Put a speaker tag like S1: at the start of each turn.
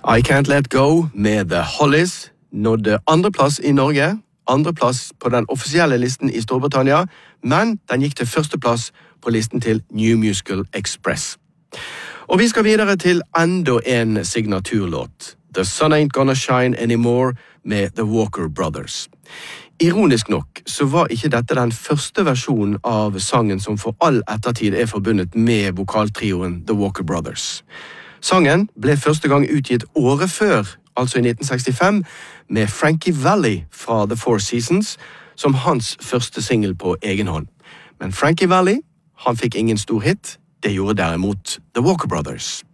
S1: I Can't Let Go med The Hollies nådde andreplass i Norge, andreplass på den offisielle listen i Storbritannia, men den gikk til førsteplass på listen til New Musical Express. Og vi skal videre til enda en signaturlåt, The Sun Ain't Gonna Shine Anymore med The Walker Brothers. Ironisk nok så var ikke dette den første versjonen av sangen som for all ettertid er forbundet med vokaltrioen The Walker Brothers. Sangen ble første gang utgitt året før, altså i 1965, med Frankie Valli fra The Four Seasons, som hans første single på egen hånd. Men Frankie Valli, han fikk ingen stor hit, det gjorde derimot The Walker Brothers.